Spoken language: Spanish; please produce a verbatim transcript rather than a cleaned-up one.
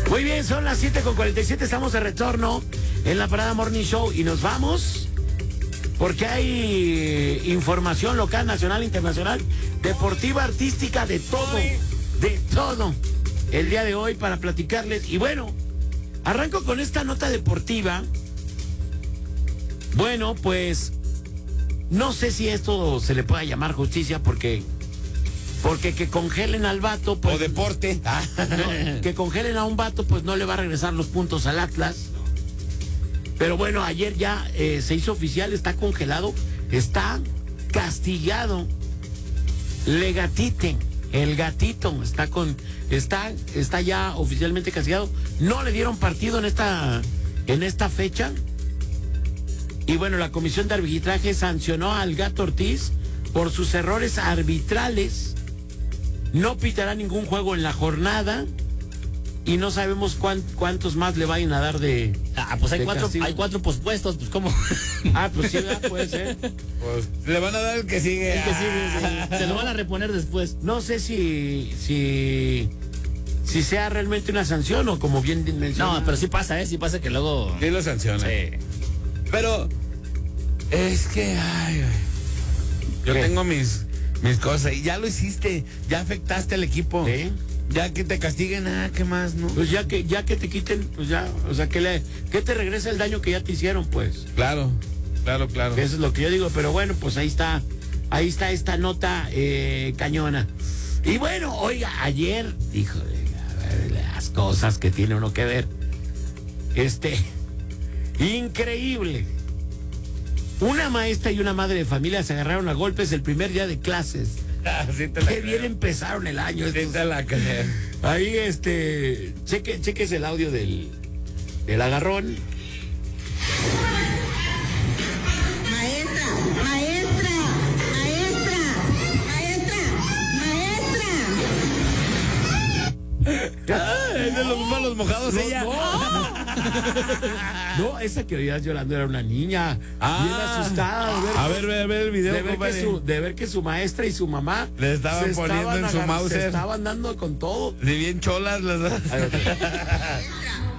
Muy bien, son las siete con cuarenta y siete, estamos de retorno en la Parada Morning Show y nos vamos porque hay información local, nacional, internacional, deportiva, artística, de todo, de todo, el día de hoy para platicarles. Y bueno, arranco con esta nota deportiva. Bueno, pues no sé si esto se le pueda llamar justicia porque... Porque que congelen al vato, pues... O deporte. No, que congelen a un vato, pues no le va a regresar los puntos al Atlas. Pero bueno, ayer ya eh, se hizo oficial, está congelado, está castigado. Le gatite, el gatito, está con... Está, está ya oficialmente castigado. No le dieron partido en esta, en esta fecha. Y bueno, la comisión de arbitraje sancionó al Gato Ortiz por sus errores arbitrales. No pitará ningún juego en la jornada y no sabemos cuán, cuántos más le vayan a dar de. Ah, pues hay de cuatro, castigo. hay cuatro pospuestos, pues cómo. Ah, pues sí, ¿verdad? Puede ser. Pues le van a dar el que sigue. El que sigue, sí. Se lo van a reponer después. No sé si, si, si sea realmente una sanción o como bien mencionó. No, pero sí pasa, ¿eh? Sí pasa que luego. Sí lo sanciona. Sí. Pero es que, ay, ay. Yo ¿Qué? tengo mis, mis cosas y ya lo hiciste, ya afectaste al equipo. ¿Sí? Ya que te castiguen, ah, ¿qué más, no? Pues ya que, ya que te quiten, pues ya, o sea, que le, que te regresa el daño que ya te hicieron, pues. Claro, claro, claro. Eso es lo que yo digo, pero bueno, pues ahí está, ahí está esta nota eh, cañona. Y bueno, oiga, ayer, híjole, a ver, las cosas que tiene uno que ver. Este, increíble. Una maestra y una madre de familia se agarraron a golpes el primer día de clases. Sí te la Qué creo. bien empezaron el año. Sí estos. te la creo. Ahí, este, cheque, cheques el audio del, del agarrón. Maestra, maestra, maestra, maestra, maestra. Ah, es de los malos mojados No, ella. no. No, esa que oías llorando era una niña. Ah. Bien asustada. De ver, A ver, ve, ve el video, de ver, que compadre. su, de ver que su maestra y su mamá Le estaban se poniendo en su agar- Mauser. Se estaban dando con todo. De bien cholas las dos. Ahí otra vez.